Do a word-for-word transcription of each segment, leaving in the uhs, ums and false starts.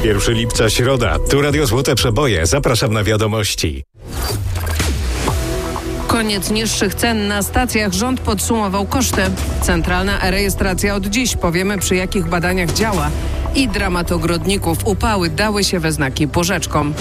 pierwszego lipca, środa. Tu Radio Złote Przeboje. Zapraszam na wiadomości. Koniec niższych cen na stacjach. Rząd podsumował koszty. Centralna e-rejestracja od dziś. Powiemy, przy jakich badaniach działa. I dramat ogrodników. Upały dały się we znaki porzeczkom.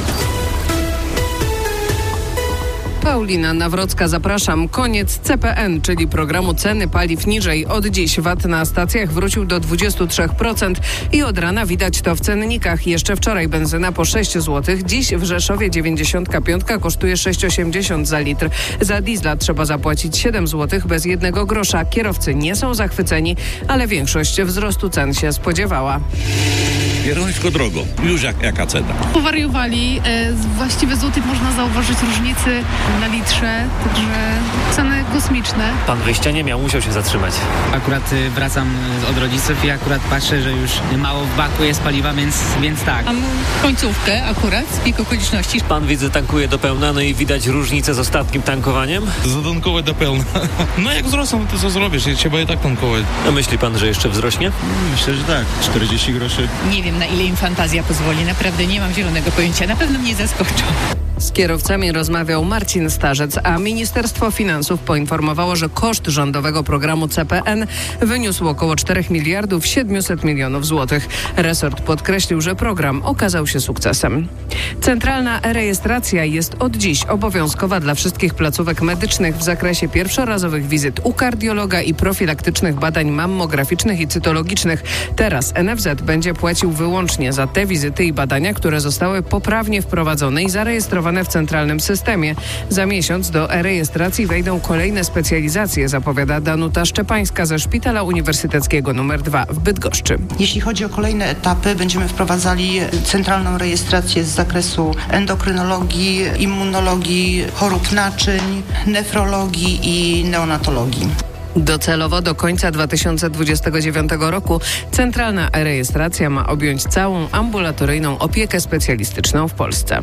Paulina Nawrocka, zapraszam. Koniec C P N, czyli programu ceny paliw niżej. Od dziś V A T na stacjach wrócił do dwadzieścia trzy procent i od rana widać to w cennikach. Jeszcze wczoraj benzyna po sześć złotych. Dziś w Rzeszowie dziewięćdziesiątka piątka kosztuje sześć osiemdziesiąt za litr. Za diesla trzeba zapłacić siedem złotych bez jednego grosza. Kierowcy nie są zachwyceni, ale większość wzrostu cen się spodziewała. Kierownicko drogo, już jak, jaka cena. Powariowali, e, właściwie złotych można zauważyć różnicy na litrze, także ceny kosmiczne. Pan wyjścia nie miał, musiał się zatrzymać. Akurat y, wracam od rodziców i akurat patrzę, że już mało w baku jest paliwa, więc, więc tak. Mam końcówkę akurat, z bieg okoliczności. Pan widzę tankuje do pełna, no i widać różnicę z ostatnim tankowaniem? Zatankować do pełna. No jak wzrosną, to co zrobisz? Trzeba i tak tankować. A myśli pan, że jeszcze wzrośnie? Myślę, że tak. czterdzieści groszy. Nie wiem, na ile im fantazja pozwoli. Naprawdę nie mam zielonego pojęcia. Na pewno mnie zaskoczą. Z kierowcami rozmawiał Marcin Starzec, a Ministerstwo Finansów poinformowało, że koszt rządowego programu C P N wyniósł około cztery miliardów siedemset milionów złotych. Resort podkreślił, że program okazał się sukcesem. Centralna e-rejestracja jest od dziś obowiązkowa dla wszystkich placówek medycznych w zakresie pierwszorazowych wizyt u kardiologa i profilaktycznych badań mammograficznych i cytologicznych. Teraz N F Z będzie płacił wyłącznie za te wizyty i badania, które zostały poprawnie wprowadzone i zarejestrowane w centralnym systemie. Za miesiąc do e-rejestracji wejdą kolejne specjalizacje, zapowiada Danuta Szczepańska ze Szpitala Uniwersyteckiego nr dwa w Bydgoszczy. Jeśli chodzi o kolejne etapy, będziemy wprowadzali centralną rejestrację z zakresu endokrynologii, immunologii, chorób naczyń, nefrologii i neonatologii. Docelowo do końca dwa tysiące dwudziestego dziewiątego roku centralna e-rejestracja ma objąć całą ambulatoryjną opiekę specjalistyczną w Polsce.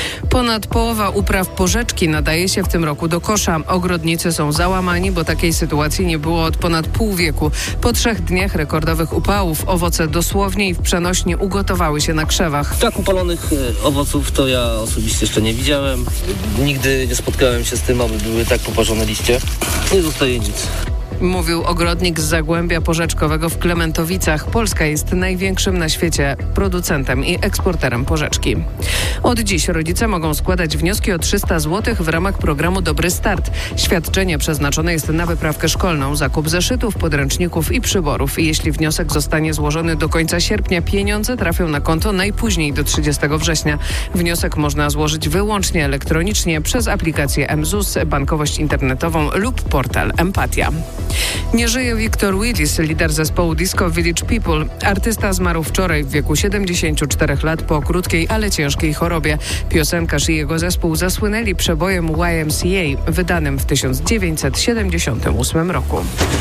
Ponad połowa upraw porzeczki nadaje się w tym roku do kosza. Ogrodnicy są załamani, bo takiej sytuacji nie było od ponad pół wieku. Po trzech dniach rekordowych upałów owoce dosłownie i w przenośni ugotowały się na krzewach. Tak upalonych owoców to ja osobiście jeszcze nie widziałem. Nigdy nie spotkałem się z tym, aby były tak poparzone liście. Nie zostaje nic. Mówił ogrodnik z Zagłębia Porzeczkowego w Klementowicach. Polska jest największym na świecie producentem i eksporterem porzeczki. Od dziś rodzice mogą składać wnioski o trzysta złotych w ramach programu Dobry Start. Świadczenie przeznaczone jest na wyprawkę szkolną, zakup zeszytów, podręczników i przyborów. Jeśli wniosek zostanie złożony do końca sierpnia, pieniądze trafią na konto najpóźniej do trzydziestego września. Wniosek można złożyć wyłącznie elektronicznie przez aplikację M ZUS, bankowość internetową lub portal Empatia. Nie żyje Victor Willis, lider zespołu Disco Village People. Artysta zmarł wczoraj w wieku siedemdziesięciu czterech lat po krótkiej, ale ciężkiej chorobie. Piosenkarz i jego zespół zasłynęli przebojem Y M C A, wydanym w tysiąc dziewięćset siedemdziesiątym ósmym roku.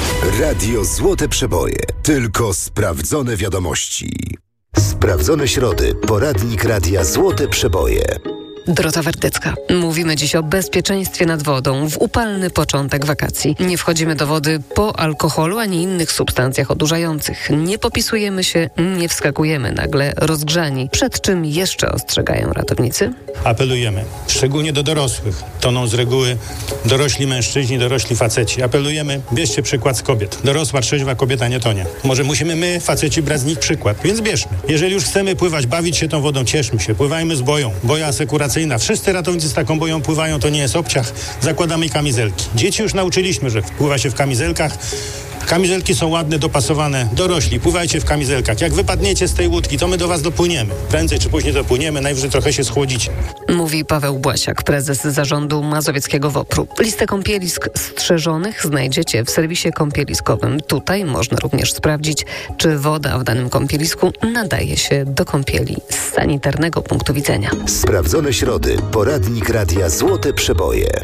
Radio Złote Przeboje. Tylko sprawdzone wiadomości. Sprawdzone środy. Poradnik Radia Złote Przeboje. Dorota Werdycka. Mówimy dziś o bezpieczeństwie nad wodą w upalny początek wakacji. Nie wchodzimy do wody po alkoholu ani innych substancjach odurzających. Nie popisujemy się, nie wskakujemy nagle rozgrzani. Przed czym jeszcze ostrzegają ratownicy? Apelujemy, szczególnie do dorosłych. Toną z reguły dorośli mężczyźni, dorośli faceci. Apelujemy, bierzcie przykład z kobiet. Dorosła, trzeźwa kobieta nie tonie. Może musimy my, faceci, brać z nich przykład, więc bierzmy. Jeżeli już chcemy pływać, bawić się tą wodą, cieszmy się. Pływajmy z boją. Boja asekuracyjna. Wszyscy ratownicy z taką boją pływają, to nie jest obciach. Zakładamy kamizelki. Dzieci już nauczyliśmy, że pływa się w kamizelkach. Kamizelki są ładne, dopasowane. Dorośli, pływajcie w kamizelkach. Jak wypadniecie z tej łódki, to my do was dopłyniemy. Prędzej czy później dopłyniemy, najwyżej trochę się schłodzicie. Mówi Paweł Błasiak, prezes zarządu mazowieckiego WOPR-u. Listę kąpielisk strzeżonych znajdziecie w serwisie kąpieliskowym. Tutaj można również sprawdzić, czy woda w danym kąpielisku nadaje się do kąpieli z sanitarnego punktu widzenia. Sprawdzone środy. Poradnik Radia Złote Przeboje.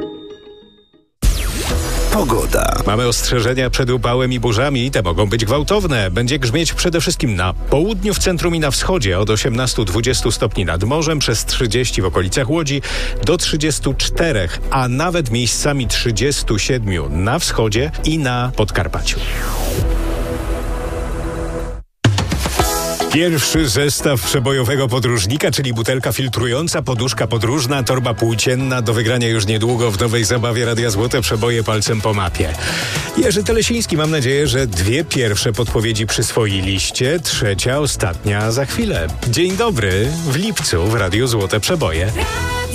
Pogoda. Mamy ostrzeżenia przed upałem i burzami. Te mogą być gwałtowne. Będzie grzmieć przede wszystkim na południu, w centrum i na wschodzie od osiemnastu do dwudziestu stopni nad morzem, przez trzydzieści w okolicach Łodzi do trzydziestu czterech, a nawet miejscami trzydziestu siedmiu na wschodzie i na Podkarpaciu. Pierwszy zestaw przebojowego podróżnika, czyli butelka filtrująca, poduszka podróżna, torba płócienna, do wygrania już niedługo w nowej zabawie Radia Złote Przeboje palcem po mapie. Jerzy Telesiński, mam nadzieję, że dwie pierwsze podpowiedzi przyswoiliście, trzecia, ostatnia za chwilę. Dzień dobry, w lipcu w Radiu Złote Przeboje.